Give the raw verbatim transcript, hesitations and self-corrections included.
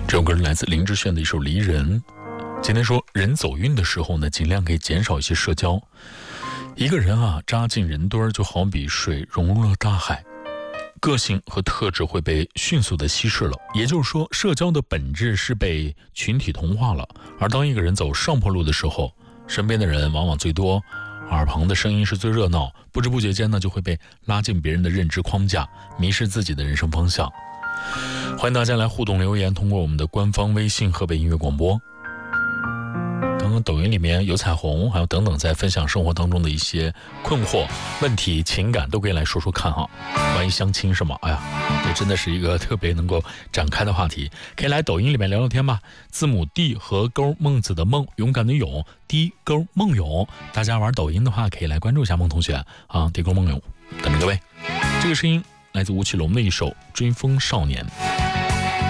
这首歌来自林志炫的一首《离人》。今天说人走运的时候呢，尽量可以减少一些社交。一个人啊扎进人堆儿，就好比水融入了大海，个性和特质会被迅速的稀释了。也就是说，社交的本质是被群体同化了。而当一个人走上坡路的时候，身边的人往往最多，耳旁的声音是最热闹，不知不觉间呢就会被拉进别人的认知框架，迷失自己的人生方向。欢迎大家来互动留言，通过我们的官方微信河北音乐广播。刚刚抖音里面有彩虹，还有等等在分享生活当中的一些困惑、问题、情感，都可以来说说看哈。关于相亲是吗？哎呀，这真的是一个特别能够展开的话题，可以来抖音里面聊聊天吧。字母 D 和勾孟子的孟，勇敢的勇 ，D 勾孟勇。大家玩抖音的话，可以来关注一下孟同学啊，D 勾孟勇，等着各位。这个声音来自吴奇隆的一首《追风少年》。